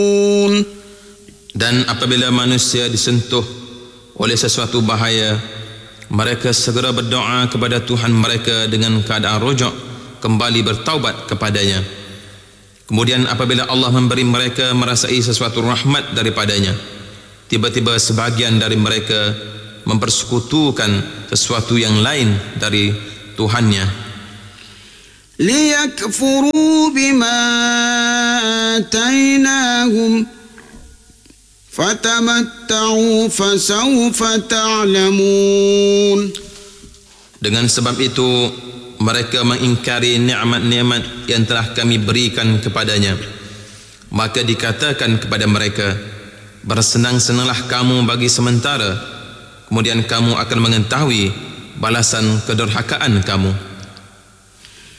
Dan apabila manusia disentuh oleh sesuatu bahaya, mereka segera berdoa kepada Tuhan mereka dengan keadaan rujuk kembali bertaubat kepadanya. Kemudian apabila Allah memberi mereka merasai sesuatu rahmat daripadanya, tiba-tiba sebahagian dari mereka mempersekutukan sesuatu yang lain dari Tuhannya. Liyakfuru bima atainahum fatamatta'u fasawfa ta'lamun. Dengan sebab itu mereka mengingkari nikmat-nikmat yang telah kami berikan kepadanya. Maka dikatakan kepada mereka, bersenang-senanglah kamu bagi sementara, kemudian kamu akan mengetahui balasan kedurhakaan kamu.